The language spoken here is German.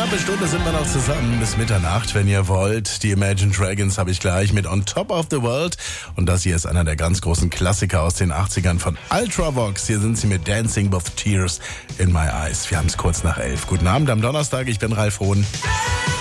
knappe Stunde sind wir noch zusammen bis Mitternacht, wenn ihr wollt. Die Imagine Dragons habe ich gleich mit On Top of the World. Und das hier ist einer der ganz großen Klassiker aus den 80ern von Ultravox. Hier sind sie mit Dancing with Tears in My Eyes. Wir haben es kurz nach 11. Guten Abend am Donnerstag, ich bin Ralf Hohn.